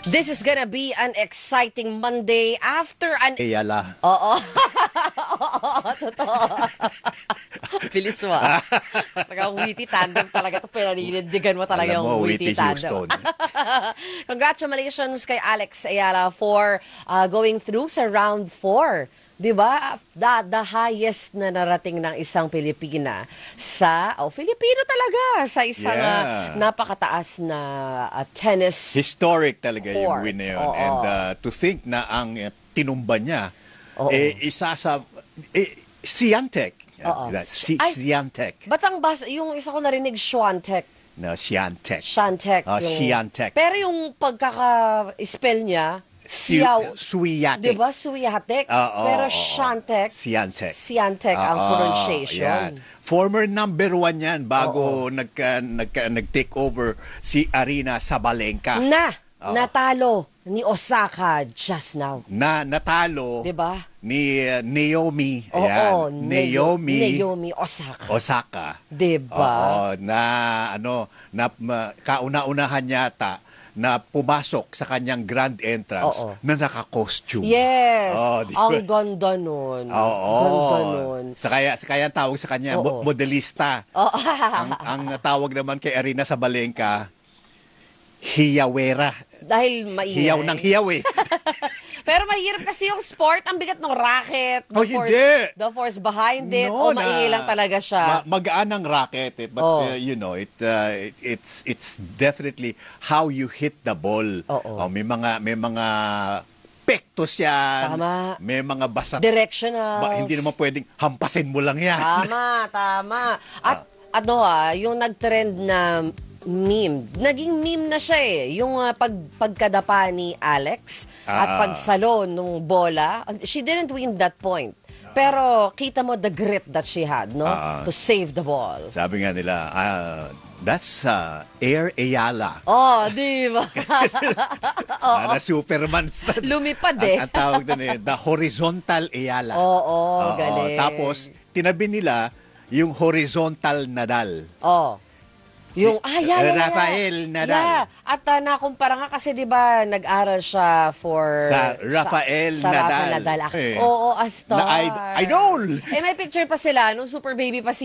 This is gonna be an exciting Monday after an... Ayala. Oo. Oo, totoo. Bilis mo ah. Talagang witty tandem talaga ito. Pinaninindigan mo talaga Alam mo, yung witty Whitney tandem. Houston. Congratulations kay Alex Ayala for going through sa round 4. Diba? The highest na narating ng isang Pilipina sa, Filipino talaga, sa isang napakataas na tennis. Historic talaga yung court. win na yun. Oo. And to think na ang tinumba niya, isa sa, Swiatek. Swiatek. Ba't ang yung isa ko narinig, Swiatek. No, Swiatek. Swiatek. Swiatek. Pero yung pagkaka-spell niya, Swiatek. Diba? Swiatek. Pero Swiatek. Swiatek ang pronunciation. Yan. Former number 1 yan bago nag-take over si Aryna Sabalenka. Natalo ni Osaka just now. Natalo diba? Ni Naomi. Naomi Osaka. Diba? Kauna-unahan yata na pumasok sa kanyang grand entrance na naka-costume. Yes. Diba? Ang ganda nun. Ganda nun. Kaya ang tawag sa kanya, modelista. Ang tawag naman kay Aryna Sabalenka, hiyawera. Dahil maingay. Hiyaw ng hiyaw eh. Pero mahirap kasi yung sport. Ang bigat ng racket. The force behind it. Maingay lang talaga siya. Magaan ang racket. But, it's definitely how you hit the ball. May mga pektos yan. Tama. May mga basat. Directionals. Hindi naman pwedeng hampasin mo lang yan. Tama. At yung nag-trend na meme. Naging meme na siya eh. Yung pagkadapa ni Alex at pagsalo nung bola. She didn't win that point. Pero kita mo the grit that she had, no? To save the ball. Sabi nga nila, that's Air Ayala. Di ba? Na Superman. Lumipad eh. Ang tawag doon the horizontal Ayala. Galing. Tapos, tinabi nila yung horizontal Nadal. Rafael Nadal. Yeah. At nakumpara nga kasi 'di ba nag-aral siya sa Rafael Nadal. Nadal. A star. Na idol. May picture pa sila nung super baby pa si